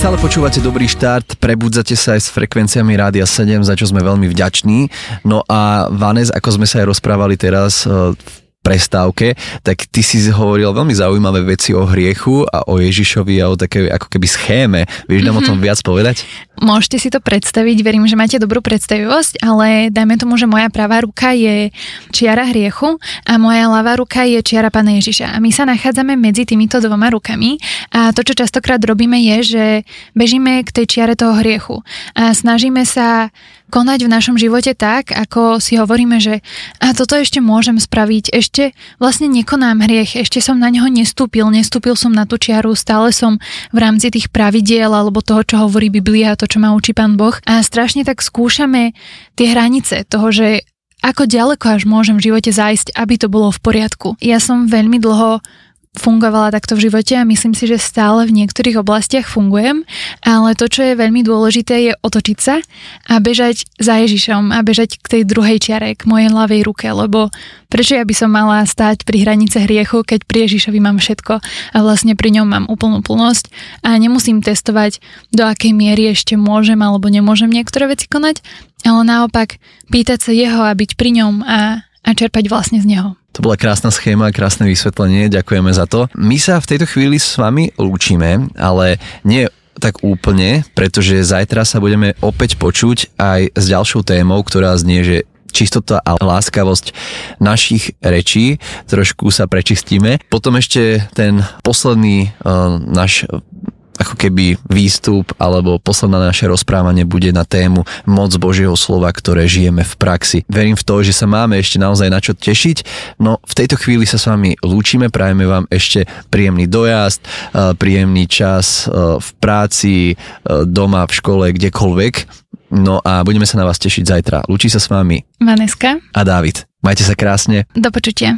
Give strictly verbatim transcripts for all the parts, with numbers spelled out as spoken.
Stále počúvate Dobrý štart, prebudzate sa aj s frekvenciami Rádia sedem, za čo sme veľmi vďační. No a Vanes, ako sme sa aj rozprávali teraz v prestávke, tak ty si hovoril veľmi zaujímavé veci o hriechu a o Ježišovi a o takej ako keby schéme. Vieš nám mm-hmm. o tom viac povedať? Môžete si to predstaviť, verím, že máte dobrú predstavivosť, ale dajme tomu, že moja pravá ruka je čiara hriechu a moja ľavá ruka je čiara Pána Ježiša. A my sa nachádzame medzi týmito dvoma rukami a to, čo častokrát robíme, je, že bežíme k tej čiare toho hriechu a snažíme sa konať v našom živote tak, ako si hovoríme, že a toto ešte môžem spraviť, ešte vlastne nekonám hriech, ešte som na neho nestúpil, nestúpil som na tú čiaru, stále som v rámci tých pravidiel alebo toho, čo hovorí Biblia, to, čo ma učí Pán Boh. A strašne tak skúšame tie hranice toho, že ako ďaleko až môžem v živote zájsť, aby to bolo v poriadku. Ja som veľmi dlho fungovala takto v živote a myslím si, že stále v niektorých oblastiach fungujem, ale to, čo je veľmi dôležité, je otočiť sa a bežať za Ježišom a bežať k tej druhej čiare, k mojej ľavej ruke, lebo prečo ja by som mala stáť pri hranice hriechu, keď pri Ježišovi mám všetko a vlastne pri ňom mám úplnú plnosť a nemusím testovať, do akej miery ešte môžem alebo nemôžem niektoré veci konať, ale naopak pýtať sa jeho a byť pri ňom a, a čerpať vlastne z neho. To bola krásna schéma, krásne vysvetlenie, ďakujeme za to. My sa v tejto chvíli s vami lúčime, ale nie tak úplne, pretože zajtra sa budeme opäť počuť aj s ďalšou témou, ktorá znie, že čistota a láskavosť našich rečí. Trošku sa prečistíme. Potom ešte ten posledný uh, náš ako keby výstup alebo posledné naše rozprávanie bude na tému moc Božieho slova, ktoré žijeme v praxi. Verím v to, že sa máme ešte naozaj na čo tešiť. No v tejto chvíli sa s vami lúčime, prajeme vám ešte príjemný dojazd, príjemný čas v práci, doma, v škole, kdekoľvek. No a budeme sa na vás tešiť zajtra. Lúči sa s vami Vaneska a Dávid. Majte sa krásne. Do počutia.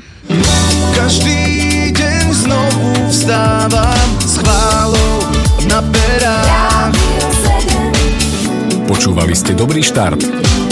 Každý deň znovu vstávam s chválou na perách. Počúvali ste Dobrý štart.